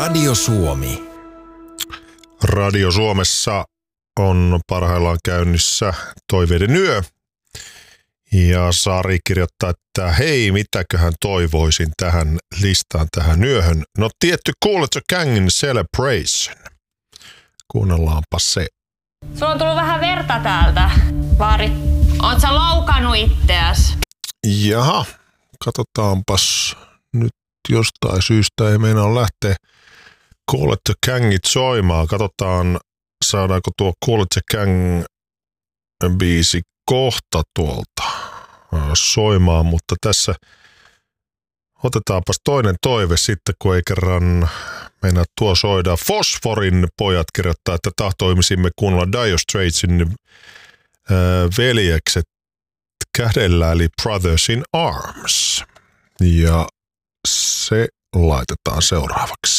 Radio Suomi. Radio Suomessa on parhaillaan käynnissä Toiveiden yö. Ja Sari kirjoittaa, että hei, mitäköhän toivoisin tähän listaan, tähän yöhön. No tietty Kool and the Gangin Celebration. Kuunnellaanpa se. Sulla on tullut vähän verta täältä, Vaari. Oot sä loukannut itseäs? Jaha, katsotaanpas nyt jostain syystä ei meinaa lähteä Kool and the Gangit soimaan. Katsotaan, saadaanko tuo Kool and the Gang biisi kohta tuolta soimaan, mutta tässä otetaanpas toinen toive sitten, kun ei kerran meinaa tuo soida. Fosforin pojat kirjoittaa, että tahtoimisimme kuunnella Dire Straitsin veljekset kädellä, eli Brothers in Arms. Ja se laitetaan seuraavaksi.